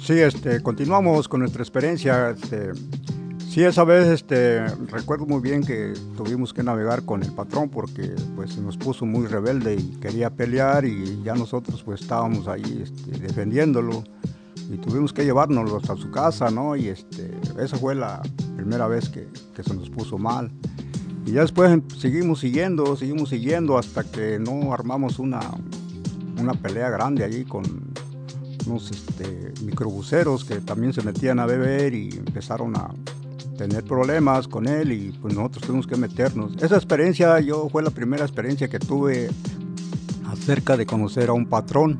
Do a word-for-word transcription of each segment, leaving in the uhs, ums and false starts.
Sí, este, continuamos con nuestra experiencia. Este, sí, esa vez, este, recuerdo muy bien que tuvimos que navegar con el patrón porque, pues, se nos puso muy rebelde y quería pelear y ya nosotros, pues, estábamos ahí, este, defendiéndolo y tuvimos que llevárnoslo hasta su casa, ¿no? Y, este, esa fue la primera vez que, que se nos puso mal. Y ya después em- seguimos siguiendo, seguimos siguiendo hasta que no armamos una, una pelea grande allí con unos este, microbuseros que también se metían a beber y empezaron a tener problemas con él y pues nosotros tuvimos que meternos. Esa experiencia yo fue la primera experiencia que tuve acerca de conocer a un patrón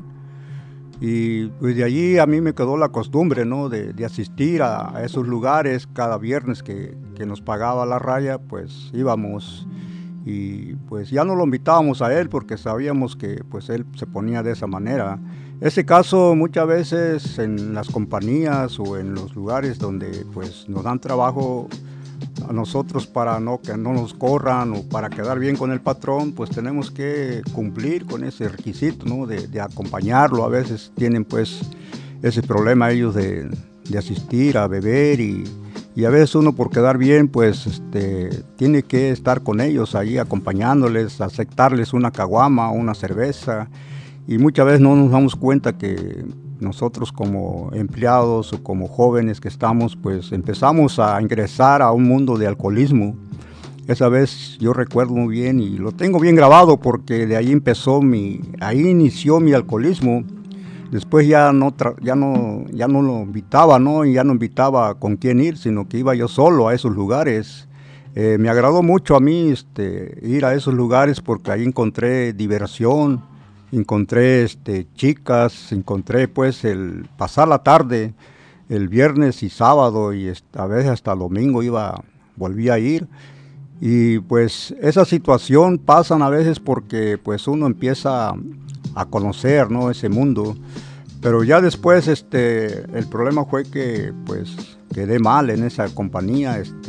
y pues de allí a mí me quedó la costumbre, ¿no? de, de asistir a, a esos lugares cada viernes que, que nos pagaba la raya, pues íbamos y pues ya no lo invitábamos a él porque sabíamos que pues él se ponía de esa manera. Ese caso muchas veces en las compañías o en los lugares donde pues nos dan trabajo a nosotros para no que no nos corran o para quedar bien con el patrón, pues tenemos que cumplir con ese requisito, ¿no? de, de acompañarlo. A veces tienen pues ese problema ellos de, de asistir a beber y y a veces uno por quedar bien, pues este, tiene que estar con ellos ahí acompañándoles, aceptarles una caguama, una cerveza. Y muchas veces no nos damos cuenta que nosotros como empleados o como jóvenes que estamos, pues empezamos a ingresar a un mundo de alcoholismo. Esa vez yo recuerdo muy bien y lo tengo bien grabado porque de ahí empezó mi, ahí inició mi alcoholismo. Después ya no, ya no, ya no lo invitaba, ¿no? Y ya no invitaba con quién ir, sino que iba yo solo a esos lugares. Eh, me agradó mucho a mí este, ir a esos lugares porque ahí encontré diversión, encontré este, chicas, encontré pues el pasar la tarde, el viernes y sábado y este, a veces hasta el domingo iba, volvía a ir. Y pues esa situación pasan a veces porque pues uno empieza a conocer, ¿no? ese mundo. Pero ya después este, el problema fue que pues quedé mal en esa compañía, este,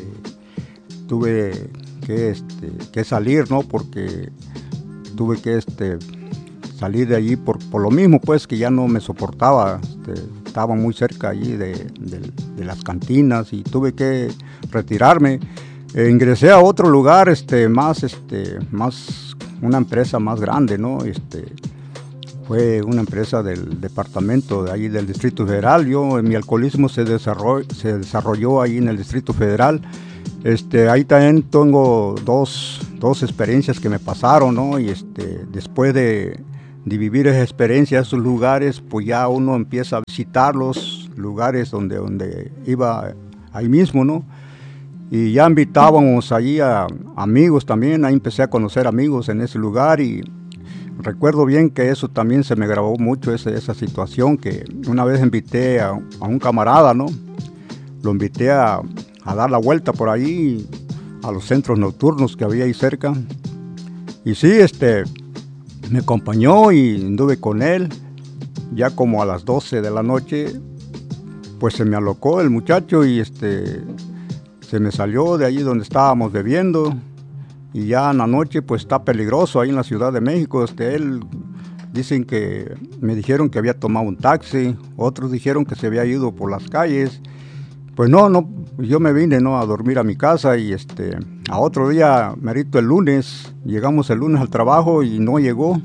tuve que, este, que salir, ¿no? Porque tuve que este, salir de allí por, por lo mismo, pues que ya no me soportaba, este, estaba muy cerca allí de, de, de las cantinas y tuve que retirarme. Eh, ingresé a otro lugar, este, más, este, más, una empresa más grande, ¿no? Este, fue una empresa del departamento de ahí del Distrito Federal. Yo, mi alcoholismo se desarrolló, se desarrolló ahí en el Distrito Federal. Este, ahí también tengo dos, dos experiencias que me pasaron, ¿no? Y este, después de, de vivir esa experiencia, esos lugares, pues ya uno empieza a visitar los lugares donde, donde iba ahí mismo, ¿no? Y ya invitábamos allí a amigos también, ahí empecé a conocer amigos en ese lugar y recuerdo bien que eso también se me grabó mucho, ese, esa situación, que una vez invité a, a un camarada, ¿no? Lo invité a, a dar la vuelta por ahí, a los centros nocturnos que había ahí cerca. Y sí, este, me acompañó y anduve con él. Ya como a las doce de la noche, pues se me alocó el muchacho y este, se me salió de allí donde estábamos bebiendo. Y ya en la noche pues está peligroso ahí en la Ciudad de México. Este, él, dicen que, me dijeron que había tomado un taxi, otros dijeron que se había ido por las calles. Pues no, no, yo me vine, ¿no? a dormir a mi casa y este, a otro día, merito el lunes, llegamos el lunes al trabajo y no llegó.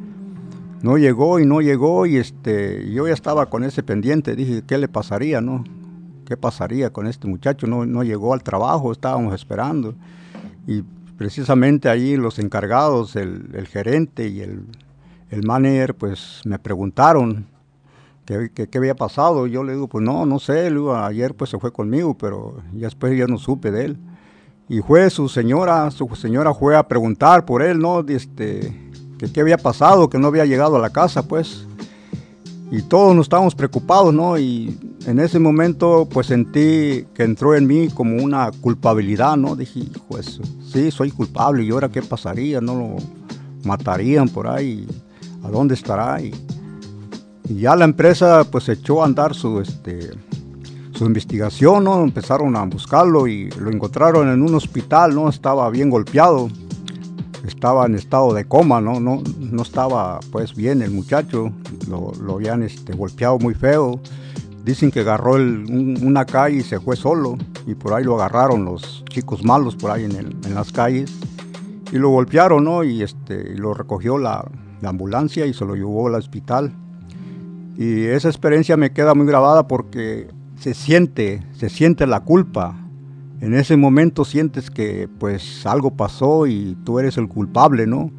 No llegó y no llegó y este, yo ya estaba con ese pendiente, dije, ¿qué le pasaría, no? ¿Qué pasaría con este muchacho? No, no llegó al trabajo, estábamos esperando. Y precisamente ahí los encargados, el, el gerente y el, el manager, pues me preguntaron qué, qué, qué había pasado. Yo le digo, pues no, no sé, le digo, ayer pues se fue conmigo, pero ya después ya no supe de él. Y fue su señora, su señora fue a preguntar por él, ¿no? Este, que qué había pasado, que no había llegado a la casa, pues. Y todos nos estábamos preocupados, ¿no? Y en ese momento, pues sentí que entró en mí como una culpabilidad, ¿no? Dije, pues sí, soy culpable, ¿y ahora qué pasaría? ¿No lo matarían por ahí? ¿A dónde estará? Y, y ya la empresa, pues echó a andar su, este, su investigación, ¿no? Empezaron a buscarlo y lo encontraron en un hospital, ¿no? Estaba bien golpeado, estaba en estado de coma, ¿no? No, no estaba, pues, bien el muchacho, lo, lo habían este, golpeado muy feo. dicen que agarró el, un, una calle y se fue solo, y por ahí lo agarraron los chicos malos por ahí en, el, en las calles, y lo golpearon, ¿no? Y, este, y lo recogió la, la ambulancia y se lo llevó al hospital. Y esa experiencia me queda muy grabada porque se siente, se siente la culpa. En ese momento sientes que pues algo pasó y tú eres el culpable, ¿no?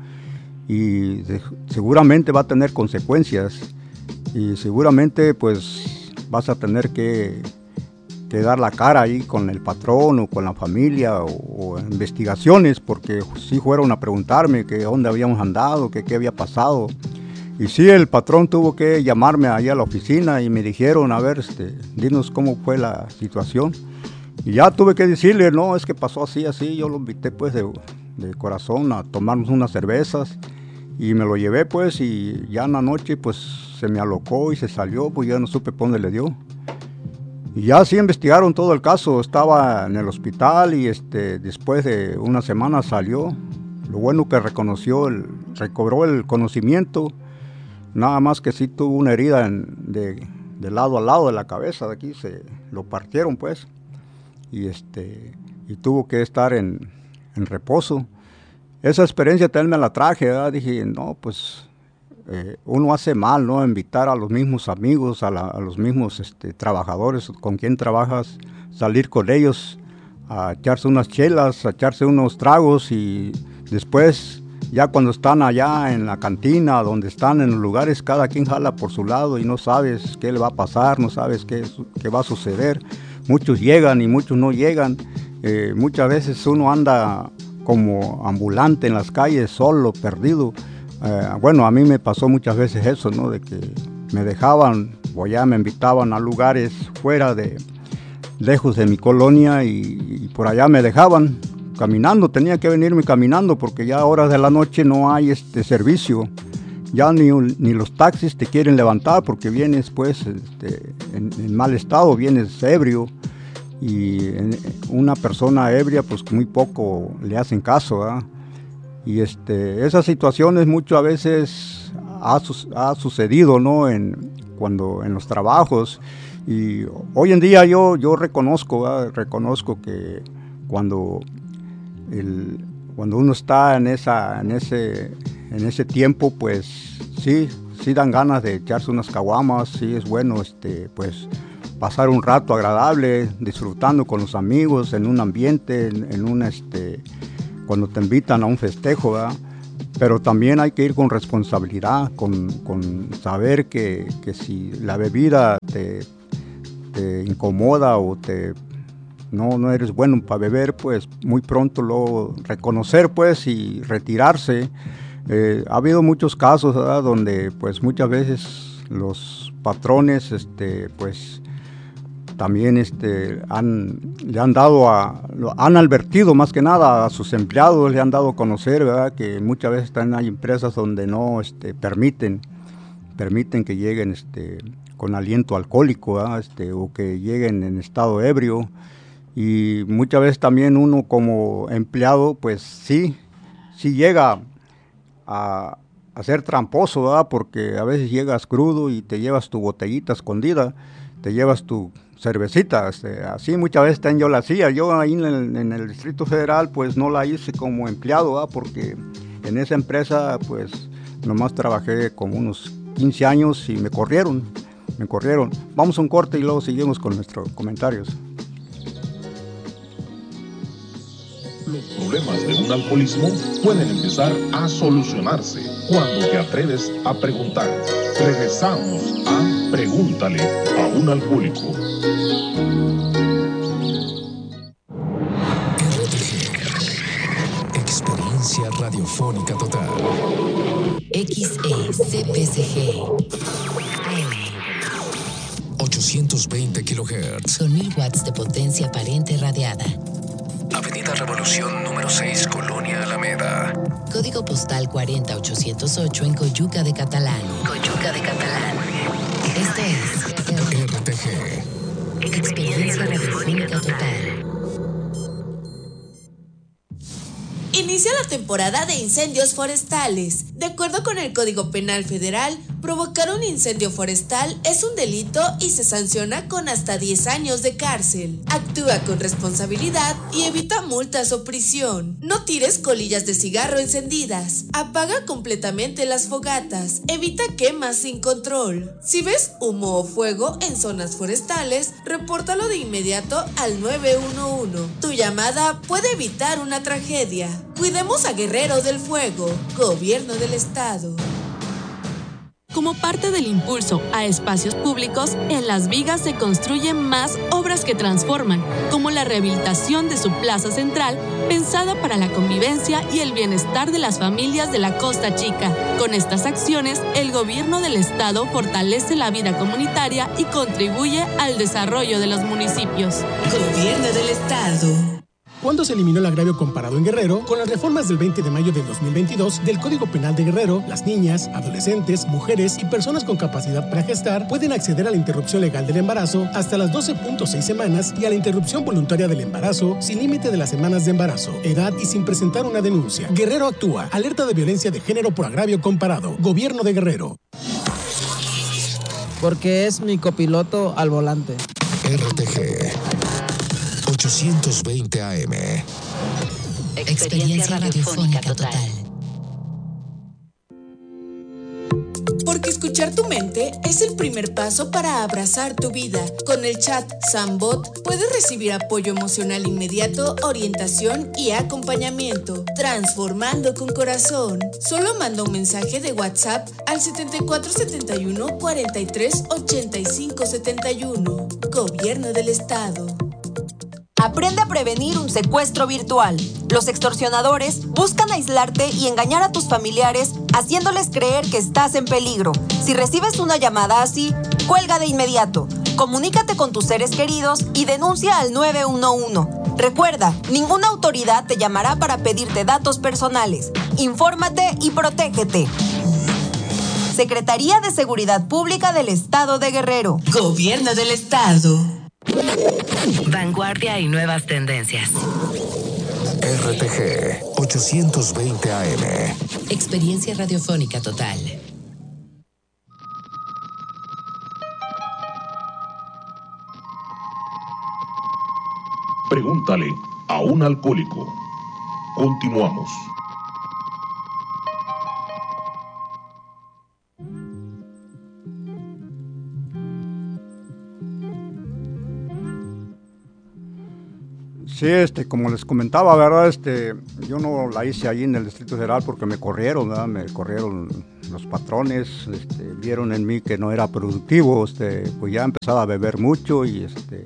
Y de, seguramente va a tener consecuencias y seguramente pues vas a tener que, que dar la cara ahí con el patrón o con la familia o, o investigaciones, porque sí fueron a preguntarme que dónde habíamos andado, que qué había pasado. Y sí, el patrón tuvo que llamarme ahí a la oficina y me dijeron, a ver, este, dinos cómo fue la situación. Y ya tuve que decirle, no, es que pasó así, así. Yo lo invité pues de, de corazón a tomarnos unas cervezas y me lo llevé pues, y ya en la noche pues se me alocó y se salió, pues ya no supe por dónde le dio. Y ya sí investigaron todo el caso, estaba en el hospital y este, después de una semana salió. Lo bueno que reconoció, el, recobró el conocimiento. Nada más que sí tuvo una herida en, de, de lado a lado de la cabeza, de aquí se lo partieron pues, y este y tuvo que estar en, en reposo. Esa experiencia también me la traje, ¿verdad? Dije, no, pues eh, uno hace mal, ¿no? Invitar a los mismos amigos, a, la, a los mismos este, trabajadores con quien trabajas, salir con ellos, a echarse unas chelas, a echarse unos tragos y después... Ya cuando están allá en la cantina, donde están en los lugares, cada quien jala por su lado y no sabes qué le va a pasar, no sabes qué, qué va a suceder. Muchos llegan y muchos no llegan. Eh, muchas veces uno anda como ambulante en las calles, solo, perdido. Eh, bueno, a mí me pasó muchas veces eso, ¿no? De que me dejaban o ya me invitaban a lugares fuera de, lejos de mi colonia y, y por allá me dejaban. Caminando, tenía que venirme caminando porque ya a horas de la noche no hay este servicio, ya ni, ni los taxis te quieren levantar porque vienes pues este, en, en mal estado, vienes ebrio y en, una persona ebria pues muy poco le hacen caso, ¿verdad? Y este, esas situaciones muchas veces ha, ha sucedido, ¿no? En, cuando, en los trabajos y hoy en día yo, yo reconozco, ¿verdad? Reconozco que cuando El, cuando uno está en esa en ese en ese tiempo pues sí sí dan ganas de echarse unas caguamas, sí es bueno este pues pasar un rato agradable disfrutando con los amigos en un ambiente en, en un este cuando te invitan a un festejo, ¿verdad? Pero también hay que ir con responsabilidad, con, con saber que, que si la bebida te, te incomoda o te No, no eres bueno para beber, pues muy pronto lo reconocer pues y retirarse. Eh, ha habido muchos casos, ¿verdad? Donde pues muchas veces los patrones este, pues también este, han, le han dado a, han advertido más que nada a sus empleados, le han dado a conocer, ¿verdad? Que muchas veces también hay empresas donde no este, permiten, permiten que lleguen este, con aliento alcohólico, ¿verdad? Este, o que lleguen en estado ebrio. Y muchas veces también uno como empleado, pues sí, sí llega a, a ser tramposo, ¿verdad? Porque a veces llegas crudo y te llevas tu botellita escondida, te llevas tu cervecita, este, así muchas veces también yo la hacía. Yo ahí en el, en el Distrito Federal pues no la hice como empleado, ¿verdad? Porque en esa empresa pues nomás trabajé como unos quince años y me corrieron, me corrieron. Vamos a un corte y luego seguimos con nuestros comentarios. Los problemas de un alcoholismo pueden empezar a solucionarse cuando te atreves a preguntar. Regresamos a Pregúntale a un alcohólico. Experiencia radiofónica total. X E C P C G ochocientos veinte kilohertz. con mil watts de potencia aparente radiada. Avenida Revolución número seis, Colonia Alameda. Código postal cuarenta mil ochocientos ocho en Coyuca de Catalán. Coyuca de Catalán. Esto es R T G. Experiencia radiofónica total. Inicia la temporada de incendios forestales. De acuerdo con el Código Penal Federal, provocar un incendio forestal es un delito y se sanciona con hasta diez años de cárcel. Actúa con responsabilidad y evita multas o prisión. No tires colillas de cigarro encendidas. Apaga completamente las fogatas. Evita quemas sin control. Si ves humo o fuego en zonas forestales, repórtalo de inmediato al nueve uno uno. Tu llamada puede evitar una tragedia. Cuidemos a Guerrero del Fuego. Gobierno del Estado. Como parte del impulso a espacios públicos, en Las Vigas se construyen más obras que transforman, como la rehabilitación de su plaza central, pensada para la convivencia y el bienestar de las familias de la Costa Chica. Con estas acciones, el gobierno del estado fortalece la vida comunitaria y contribuye al desarrollo de los municipios. Gobierno del Estado. ¿Cuándo se eliminó el agravio comparado en Guerrero? Con las reformas del veinte de mayo de dos mil veintidós del Código Penal de Guerrero, las niñas, adolescentes, mujeres y personas con capacidad para gestar pueden acceder a la interrupción legal del embarazo hasta las doce punto seis semanas y a la interrupción voluntaria del embarazo sin límite de las semanas de embarazo, edad y sin presentar una denuncia. Guerrero actúa. Alerta de violencia de género por agravio comparado. Gobierno de Guerrero. Porque es mi copiloto al volante. R T G ochocientos veinte A M. Experiencia radiofónica total. Porque escuchar tu mente es el primer paso para abrazar tu vida. Con el chat Sambot puedes recibir apoyo emocional inmediato, orientación y acompañamiento. Transformando con corazón. Solo manda un mensaje de WhatsApp al setenta y cuatro setenta y uno cuarenta y tres ochenta y cinco setenta y uno. Gobierno del Estado. Aprende a prevenir un secuestro virtual. Los extorsionadores buscan aislarte y engañar a tus familiares, haciéndoles creer que estás en peligro. Si recibes una llamada así, cuelga de inmediato. Comunícate con tus seres queridos y denuncia al nueve uno uno. Recuerda, ninguna autoridad te llamará para pedirte datos personales. Infórmate y protégete. Secretaría de Seguridad Pública del Estado de Guerrero. Gobierno del Estado. Vanguardia y nuevas tendencias. R T G ochocientos veinte A M. Experiencia radiofónica total. Pregúntale a un alcohólico. Continuamos. Sí, este, como les comentaba, ¿verdad? Este, yo no la hice ahí en el Distrito Federal porque me corrieron, ¿verdad? Me corrieron los patrones, este, vieron en mí que no era productivo, este, pues ya empezaba a beber mucho y, este,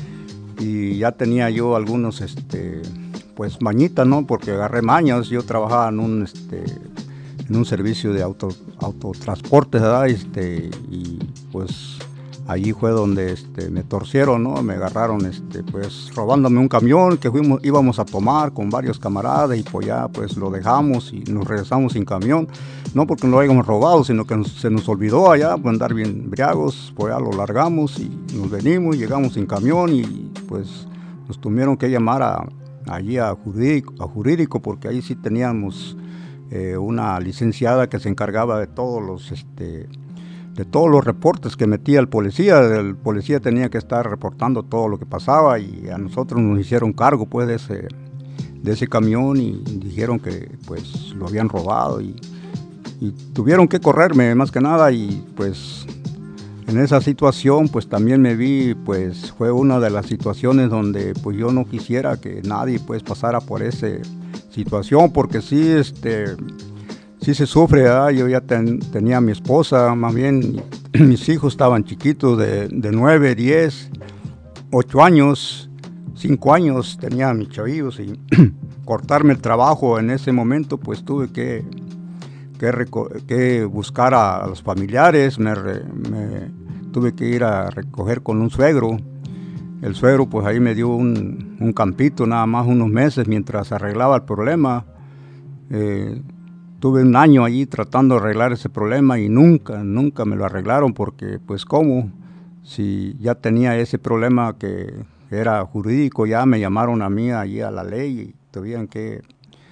y ya tenía yo algunos, este, pues mañitas, ¿no? Porque agarré mañas, yo trabajaba en un, este, en un servicio de auto, autotransporte, ¿verdad? Este, y pues allí fue donde este, me torcieron, ¿no? Me agarraron este, pues robándome un camión que fuimos, íbamos a tomar con varios camaradas y pues ya pues lo dejamos y nos regresamos sin camión, no porque lo hayamos robado, sino que nos, se nos olvidó allá pues, andar bien embriagos, pues ya lo largamos y nos venimos, llegamos sin camión y pues nos tuvieron que llamar a, allí a jurídico, a jurídico porque ahí sí teníamos eh, una licenciada que se encargaba de todos los este, de todos los reportes que metía el policía. El policía tenía que estar reportando todo lo que pasaba y a nosotros nos hicieron cargo pues de ese, de ese camión y dijeron que pues lo habían robado y, y tuvieron que correrme más que nada y pues en esa situación pues también me vi, pues fue una de las situaciones donde pues yo no quisiera que nadie pues pasara por esa situación porque sí este sí se sufre, ¿verdad? Yo ya ten, tenía a mi esposa, más bien mis hijos estaban chiquitos de, de nueve, diez, ocho años, cinco años, tenía a mis chavillos y cortarme el trabajo en ese momento, pues tuve que, que, que buscar a, a los familiares, me, me tuve que ir a recoger con un suegro. El suegro pues ahí me dio un, un campito, nada más unos meses mientras arreglaba el problema. Eh, Tuve un año allí tratando de arreglar ese problema y nunca, nunca me lo arreglaron porque, pues, ¿cómo? Si ya tenía ese problema que era jurídico, ya me llamaron a mí allí a la ley y tuvieron que,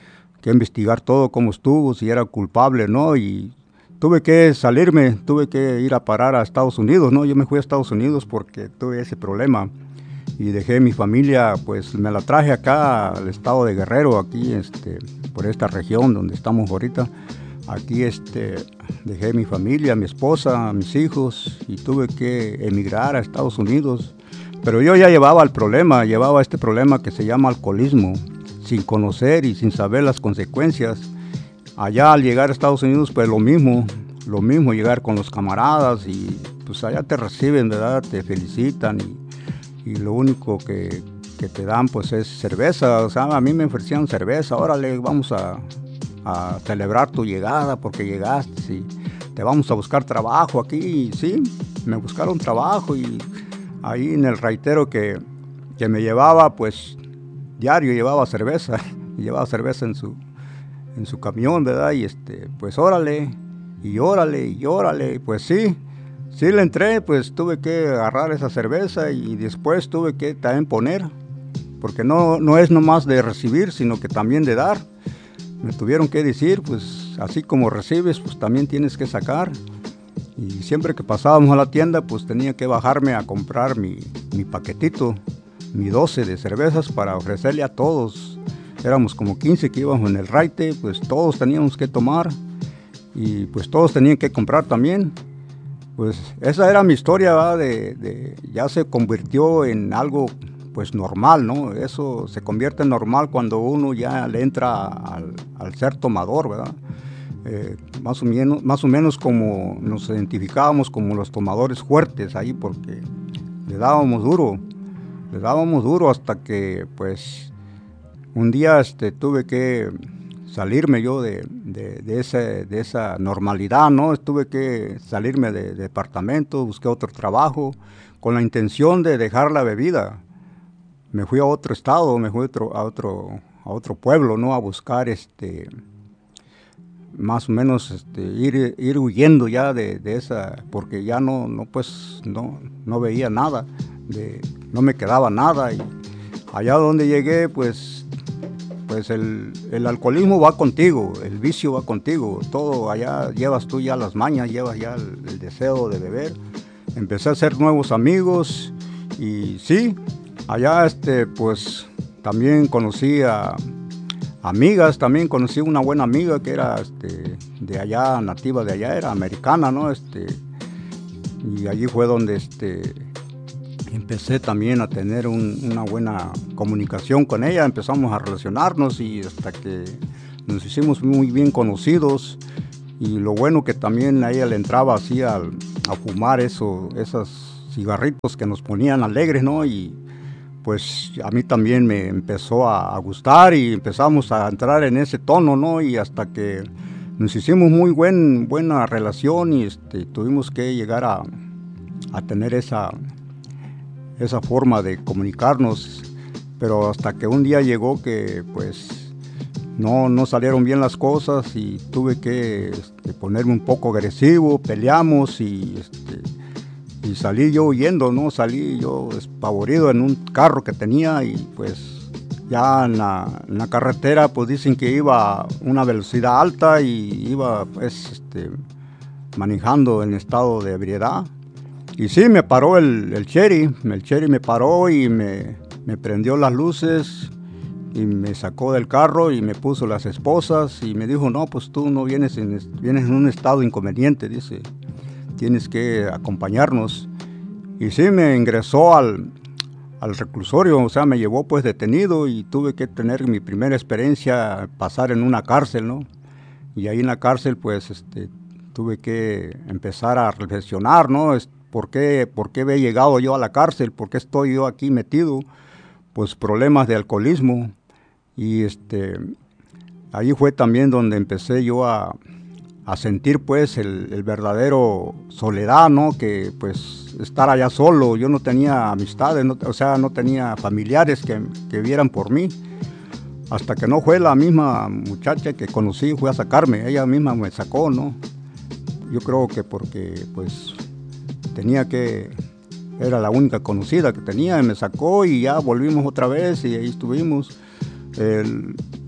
que investigar todo cómo estuvo, si era culpable, ¿no? Y tuve que salirme, tuve que ir a parar a Estados Unidos, ¿no? Yo me fui a Estados Unidos porque tuve ese problema y dejé mi familia, pues me la traje acá al estado de Guerrero, aquí este, por esta región donde estamos ahorita. Aquí este, dejé mi familia, mi esposa, mis hijos y tuve que emigrar a Estados Unidos. Pero yo ya llevaba el problema, llevaba este problema que se llama alcoholismo, sin conocer y sin saber las consecuencias. Allá al llegar a Estados Unidos, pues lo mismo, lo mismo, llegar con los camaradas y pues allá te reciben, ¿verdad? Te felicitan y, y lo único que, que te dan pues es cerveza. O sea, a mí me ofrecían cerveza, órale, vamos a, a celebrar tu llegada porque llegaste y te vamos a buscar trabajo aquí. Y sí, me buscaron trabajo y ahí en el raitero que, que me llevaba, pues diario llevaba cerveza, y llevaba cerveza en su, en su camión, ¿verdad? Y este, pues órale, y órale, y órale, pues sí, sí le entré, pues tuve que agarrar esa cerveza y después tuve que también poner, porque no, no es nomás de recibir, sino que también de dar. Me tuvieron que decir, pues así como recibes, pues también tienes que sacar. Y siempre que pasábamos a la tienda, pues tenía que bajarme a comprar mi, mi paquetito, mi doce de cervezas para ofrecerle a todos. Éramos como quince que íbamos en el raite, pues todos teníamos que tomar y pues todos tenían que comprar también. Pues esa era mi historia, ¿verdad? De, de, ya se convirtió en algo pues normal, ¿no? Eso se convierte en normal cuando uno ya le entra al, al ser tomador, ¿verdad? Eh, más o menos, más o menos como nos identificábamos como los tomadores fuertes ahí, porque le dábamos duro, le dábamos duro hasta que pues un día este, tuve que salirme yo de, de, de, ese, de esa normalidad, ¿no? Tuve que salirme de, de departamento, busqué otro trabajo con la intención de dejar la bebida. Me fui a otro estado, me fui a otro, a otro, a otro pueblo, ¿no? A buscar este más o menos este, ir, ir huyendo ya de, de esa, porque ya no, no pues no, no veía nada, de, no me quedaba nada y allá donde llegué pues, pues el, el alcoholismo va contigo, el vicio va contigo, todo allá llevas tú ya las mañas, llevas ya el, el deseo de beber. Empecé a hacer nuevos amigos y sí, allá este pues también conocí a amigas, también conocí una buena amiga que era este, de allá, nativa de allá, era americana, ¿no? Este, y allí fue donde este, empecé también a tener un, una buena comunicación con ella, empezamos a relacionarnos y hasta que nos hicimos muy bien conocidos. Y lo bueno que también a ella le entraba así a, a fumar eso, esos cigarritos que nos ponían alegres, ¿no? Y pues a mí también me empezó a, a gustar y empezamos a entrar en ese tono, ¿no? Y hasta que nos hicimos muy buen, buena relación y este, tuvimos que llegar a, a tener esa, esa forma de comunicarnos. Pero hasta que un día llegó que pues no, no salieron bien las cosas y tuve que este, ponerme un poco agresivo, peleamos y... Este, Y salí yo huyendo, ¿no? Salí yo espavorido en un carro que tenía y pues ya en la, en la carretera pues dicen que iba a una velocidad alta y iba pues este, manejando en estado de ebriedad. Y sí, me paró el, el Cherry, el Cherry me paró y me, me prendió las luces y me sacó del carro y me puso las esposas y me dijo, no, pues tú no vienes en, vienes en un estado inconveniente, dice. Tienes que acompañarnos. Y sí, me ingresó al, al reclusorio, o sea, me llevó pues detenido y tuve que tener mi primera experiencia, pasar en una cárcel, ¿no? Y ahí en la cárcel pues este, tuve que empezar a reflexionar, ¿no? ¿Por qué, por qué he llegado yo a la cárcel? ¿Por qué estoy yo aquí metido? Pues problemas de alcoholismo. Y este, ahí fue también donde empecé yo a... a sentir pues el, el verdadero soledad, ¿no? Que pues estar allá solo, yo no tenía amistades, no, o sea, no tenía familiares que, que vieran por mí, hasta que no fue la misma muchacha que conocí, fue a sacarme, ella misma me sacó, ¿no? Yo creo que porque pues tenía que, era la única conocida que tenía, y me sacó y ya volvimos otra vez y ahí estuvimos. El,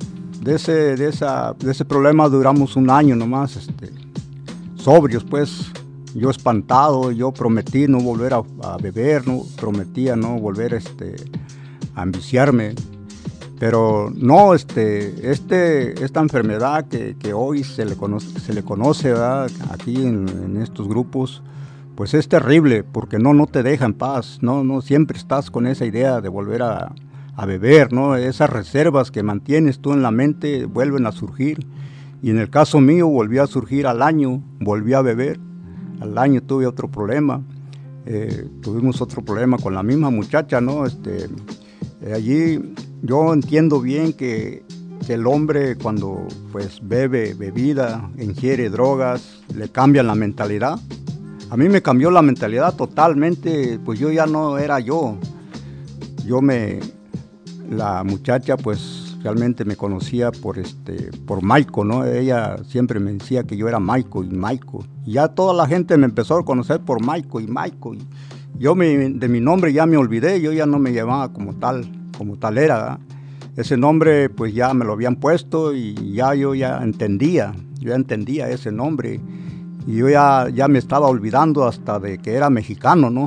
de ese, de esa, de ese problema duramos un año nomás, este, sobrios pues. Yo espantado, yo prometí no volver a, a beber, no prometía no volver este, a ambiciarme. Pero no, este, este, esta enfermedad que, que hoy se le conoce, se le conoce, ¿verdad? Aquí en, en estos grupos, pues es terrible porque no, no te deja en paz, no, no siempre estás con esa idea de volver a, a beber, ¿no? Esas reservas que mantienes tú en la mente vuelven a surgir. Y en el caso mío volvió a surgir al año, volví a beber. Al año tuve otro problema, eh, tuvimos otro problema con la misma muchacha, ¿no? Este, eh, allí yo entiendo bien que, que el hombre cuando pues bebe bebida, ingiere drogas, le cambian la mentalidad. A mí me cambió la mentalidad totalmente, pues yo ya no era yo. Yo me, la muchacha pues realmente me conocía por este, por Maico, ¿no? Ella siempre me decía que yo era Maico y Maico. Y ya toda la gente me empezó a conocer por Maico y Maico. Y yo me, de mi nombre ya me olvidé, yo ya no me llamaba como tal, como tal era, ¿verdad? Ese nombre pues ya me lo habían puesto y ya yo ya entendía, yo ya entendía ese nombre. Y yo ya, ya me estaba olvidando hasta de que era mexicano, ¿no?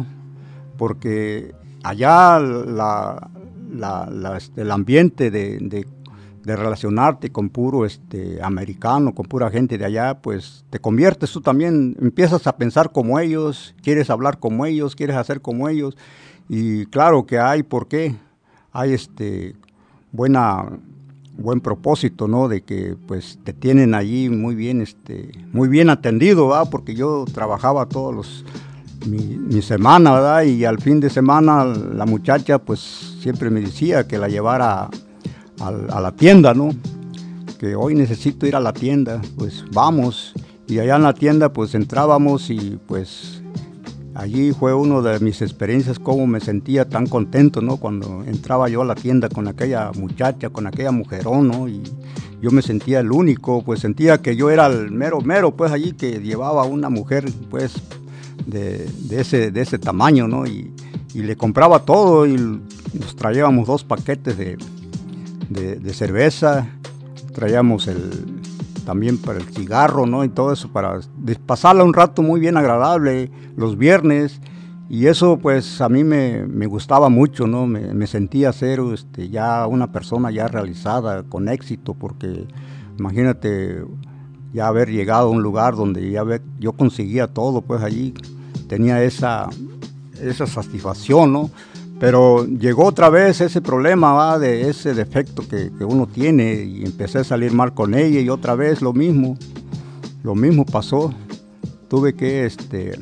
Porque allá la... La, la, este, el ambiente de, de, de relacionarte con puro este, americano, con pura gente de allá, pues te conviertes tú también, empiezas a pensar como ellos, quieres hablar como ellos, quieres hacer como ellos, y claro que hay, ¿por qué? Hay este, buena, buen propósito, ¿no? De que pues te tienen allí muy bien, este, muy bien atendido, ¿verdad? Porque yo trabajaba todos los Mi, mi semana, ¿verdad? Y al fin de semana la muchacha pues siempre me decía que la llevara a, a la tienda, ¿no? Que hoy necesito ir a la tienda, pues vamos. Y allá en la tienda pues entrábamos y pues allí fue una de mis experiencias, cómo me sentía tan contento, ¿no? Cuando entraba yo a la tienda con aquella muchacha, con aquella mujerón, ¿no? Y yo me sentía el único, pues sentía que yo era el mero mero, pues allí que llevaba una mujer, pues De, de, ese, de ese tamaño, ¿no? Y, y le compraba todo y nos traíamos dos paquetes de, de, de cerveza, traíamos el, también para el cigarro, ¿no? Y todo eso para pasarla un rato muy bien agradable los viernes. Y eso pues a mí me, me gustaba mucho, ¿no? Me, me sentía ser este, ya una persona ya realizada, con éxito, porque imagínate ya haber llegado a un lugar donde ya ve, yo conseguía todo, pues allí tenía esa, esa satisfacción, ¿no? Pero llegó otra vez ese problema, ¿va? De ese defecto que, que uno tiene, y empecé a salir mal con ella y otra vez lo mismo, lo mismo pasó. Tuve que este,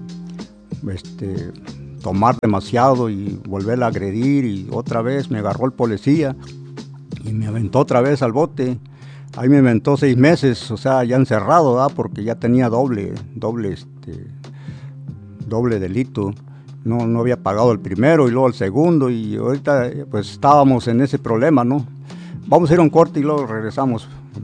este, tomar demasiado y volverla a agredir, y otra vez me agarró el policía y me aventó otra vez al bote. Ahí me aventó seis meses, o sea, ya encerrado, ¿verdad? Porque ya tenía doble, doble, este, doble delito. No, no había pagado el primero y luego el segundo, y ahorita pues estábamos en ese problema, ¿no? Vamos a ir a un corte y luego regresamos.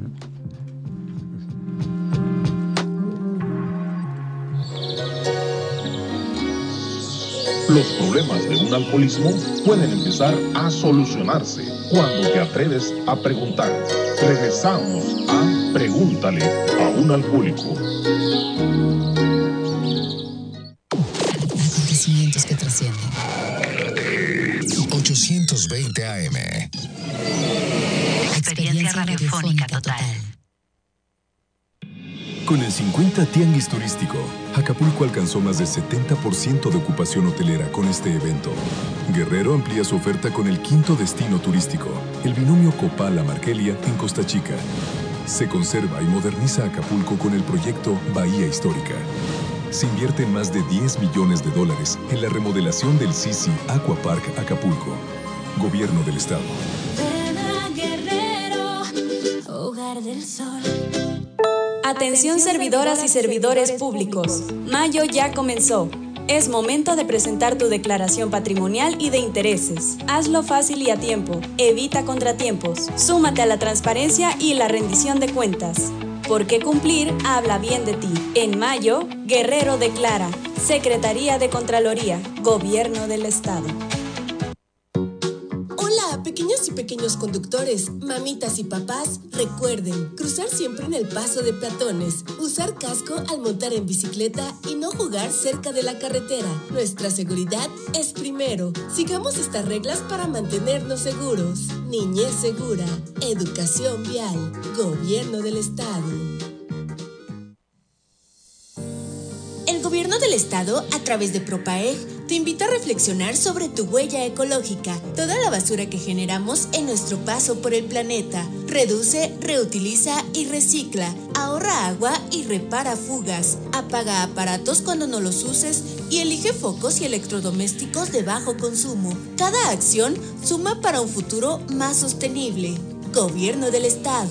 Los problemas de un alcoholismo pueden empezar a solucionarse cuando te atreves a preguntar. Regresamos a Pregúntale a un alcohólico. Acontecimientos que trascienden. ochocientos veinte A M. Experiencia radiofónica total. Con el cincuenta Tianguis Turístico, Acapulco alcanzó más del setenta por ciento de ocupación hotelera con este evento. Guerrero amplía su oferta con el quinto destino turístico, el binomio Copala-Markelia en Costa Chica. Se conserva y moderniza Acapulco con el proyecto Bahía Histórica. Se invierten más de diez millones de dólares en la remodelación del Sisi Aqua Park Acapulco. Gobierno del Estado. Ven a Guerrero, hogar del sol. Atención servidoras y servidores públicos. Mayo ya comenzó. Es momento de presentar tu declaración patrimonial y de intereses. Hazlo fácil y a tiempo. Evita contratiempos. Súmate a la transparencia y la rendición de cuentas. Porque cumplir habla bien de ti. En mayo, Guerrero declara. Secretaría de Contraloría. Gobierno del Estado. Hola, pequeños y pequeñas pequeños conductores, mamitas y papás, recuerden cruzar siempre en el paso de peatones, usar casco al montar en bicicleta y no jugar cerca de la carretera. Nuestra seguridad es primero. Sigamos estas reglas para mantenernos seguros. Niñez segura, educación vial, Gobierno del Estado. El Gobierno del Estado, a través de Propaeg, te invita a reflexionar sobre tu huella ecológica, toda la basura que generamos en nuestro paso por el planeta. Reduce, reutiliza y recicla. Ahorra agua y repara fugas. Apaga aparatos cuando no los uses y elige focos y electrodomésticos de bajo consumo. Cada acción suma para un futuro más sostenible. Gobierno del Estado.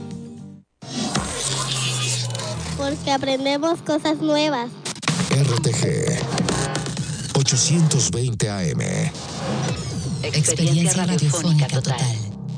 Porque aprendemos cosas nuevas. R T G ochocientos veinte A M. Experiencia radiofónica total.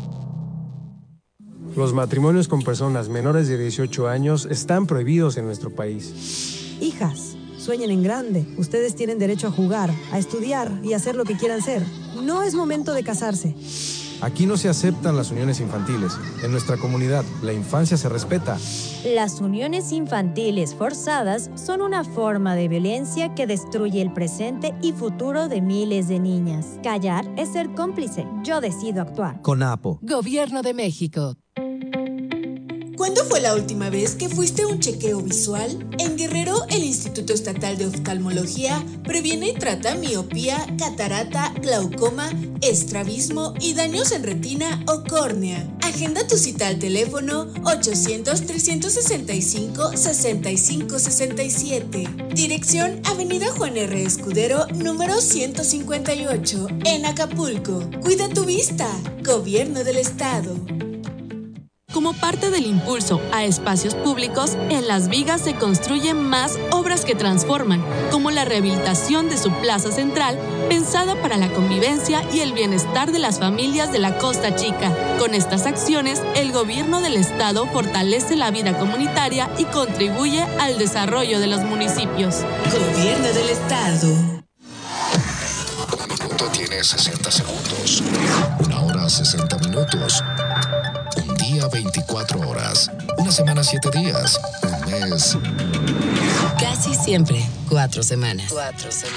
Los matrimonios con personas menores de dieciocho años están prohibidos en nuestro país. Hijas, sueñen en grande. Ustedes tienen derecho a jugar, a estudiar y a hacer lo que quieran ser. No es momento de casarse. Aquí no se aceptan las uniones infantiles. En nuestra comunidad, la infancia se respeta. Las uniones infantiles forzadas son una forma de violencia que destruye el presente y futuro de miles de niñas. Callar es ser cómplice. Yo decido actuar. CONAPO. Gobierno de México. ¿Cuándo fue la última vez que fuiste a un chequeo visual? En Guerrero, el Instituto Estatal de Oftalmología previene y trata miopía, catarata, glaucoma, estrabismo y daños en retina o córnea. Agenda tu cita al teléfono ochocientos, trescientos sesenta y cinco, sesenta y cinco sesenta y siete. Dirección Avenida Juan R. Escudero, número ciento cincuenta y ocho, en Acapulco. Cuida tu vista. Gobierno del Estado. Como parte del impulso a espacios públicos, en Las Vigas se construyen más obras que transforman, como la rehabilitación de su plaza central, pensada para la convivencia y el bienestar de las familias de la Costa Chica. Con estas acciones, el Gobierno del Estado fortalece la vida comunitaria y contribuye al desarrollo de los municipios. Gobierno del Estado. Un minuto tiene sesenta segundos. Una hora sesenta minutos. Un día veinticuatro horas. Una semana siete días. Un mes. Casi siempre cuatro semanas. Cuatro semanas.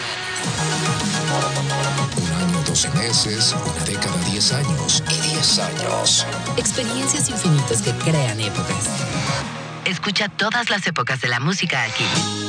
Un año doce meses. Una década diez años. Y diez años. Experiencias infinitas que crean épocas. Escucha todas las épocas de la música aquí.